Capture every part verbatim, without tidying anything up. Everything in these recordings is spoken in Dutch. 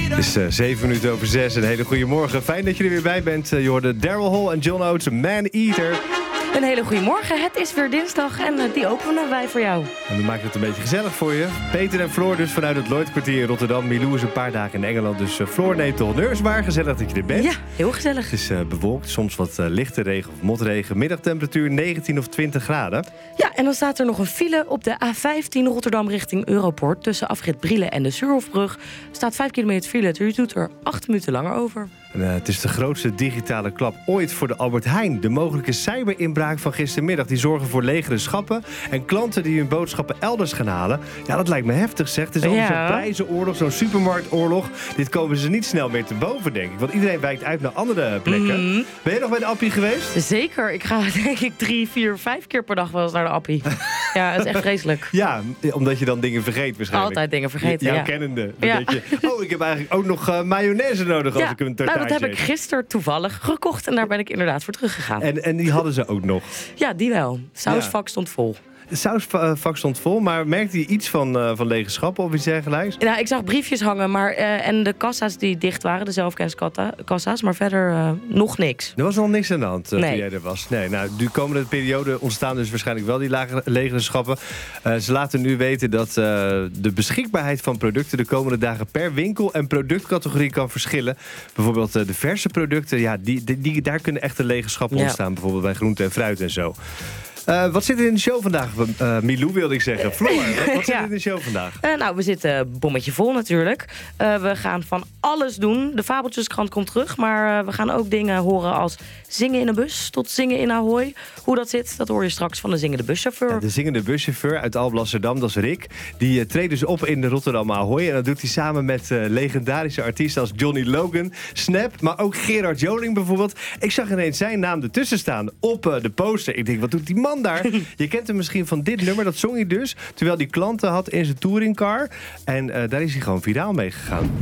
Het is uh, zeven minuten over zes. Een hele goede morgen. Fijn dat je er weer bij bent. Uh, je hoorde Daryl Hall en John Oates, Man Eater. Een hele goede morgen. Het is weer dinsdag en uh, die openen wij voor jou. En we maken het een beetje gezellig voor je. Peter en Floor dus vanuit het Lloydkwartier in Rotterdam. Milou is een paar dagen in Engeland. Dus uh, Floor neemt de honneurs waar. Gezellig dat je er bent. Ja, heel gezellig. Het is uh, bewolkt, soms wat uh, lichte regen of motregen. Middagtemperatuur negentien of twintig graden. Ja, en dan staat er nog een file op de A vijftien Rotterdam richting Europoort. Tussen afrit Brielen en de Suurhofbrug staat vijf kilometer file. Het doet er acht minuten langer over. En, uh, het is de grootste digitale klap ooit voor de Albert Heijn. De mogelijke cyberinbraak van gistermiddag die zorgen voor legere schappen. En klanten die hun boodschappen elders gaan halen. Ja, dat lijkt me heftig, zeg. Het is al Ja. zo'n prijzenoorlog, zo'n supermarktoorlog. Dit komen ze niet snel meer te boven, denk ik. Want iedereen wijkt uit naar andere plekken. Mhm. Ben je nog bij de Appie geweest? Zeker. Ik ga denk ik drie, vier, vijf keer per dag wel eens naar de Appie. Ja, het is echt vreselijk. Ja, omdat je dan dingen vergeet waarschijnlijk. Altijd dingen vergeten, Jouw ja. kennende. Dan Ja. denk je, oh, ik heb eigenlijk ook nog uh, mayonaise nodig als Ja, ik een nou, tartaartje dat heb ik eet. gisteren toevallig gekocht en daar ben ik inderdaad voor teruggegaan. En, en die hadden ze ook nog. Ja, die wel. Sausvak stond vol. Het sausvak stond vol, maar merkte je iets van, uh, van lege schappen of iets dergelijks? Nou, ik zag briefjes hangen maar, uh, en de kassa's die dicht waren, de zelfkenniskassa's, maar verder uh, nog niks. Er was nog niks aan de hand uh, Nee. toen jij er was. Nee, nou, de komende periode ontstaan dus waarschijnlijk wel die lagere, legere schappen. Uh, ze laten nu weten dat uh, de beschikbaarheid van producten de komende dagen per winkel en productcategorie kan verschillen. Bijvoorbeeld uh, de verse producten, ja, die, die, die, daar kunnen echte lege schappen Ja. ontstaan. Bijvoorbeeld bij groente en fruit en zo. Uh, wat zit er in de show vandaag? Uh, Milou wilde ik zeggen. Floor, wat, wat zit er Ja. in de show vandaag? Uh, nou, we zitten bommetje vol natuurlijk. Uh, we gaan van alles doen. De Fabeltjeskrant komt terug, maar uh, we gaan ook dingen horen als zingen in een bus tot zingen in Ahoy. Hoe dat zit, dat hoor je straks van de zingende buschauffeur. Ja, de zingende buschauffeur uit Alblasserdam, dat is Rick. Die uh, treedt dus op in de Rotterdam Ahoy. En dat doet hij samen met uh, legendarische artiesten als Johnny Logan, Snap, maar ook Gerard Joling bijvoorbeeld. Ik zag ineens zijn naam ertussen staan op uh, de poster. Ik denk, wat doet die man daar? Je kent hem misschien van dit nummer, dat zong hij dus terwijl hij klanten had in zijn touringcar. En uh, daar is hij gewoon viraal mee gegaan.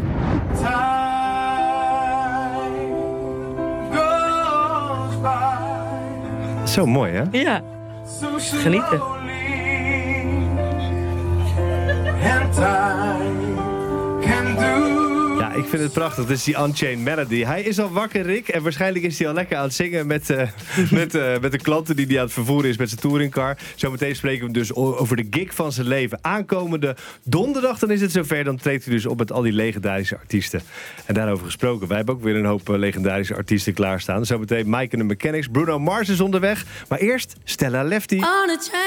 Zo mooi, hè? Ja, genieten. Ja, ik vind het prachtig. Dit is die Unchained Melody. Hij is al wakker, Rick. En waarschijnlijk is hij al lekker aan het zingen met, uh, met, uh, met de klanten die hij aan het vervoeren is met zijn touringcar. Zometeen spreken we hem dus over de gig van zijn leven. Aankomende donderdag, dan is het zover. Dan treedt hij dus op met al die legendarische artiesten. En daarover gesproken. Wij hebben ook weer een hoop uh, legendarische artiesten klaarstaan. Zometeen Mike and the Mechanics. Bruno Mars is onderweg. Maar eerst Stella Lefty.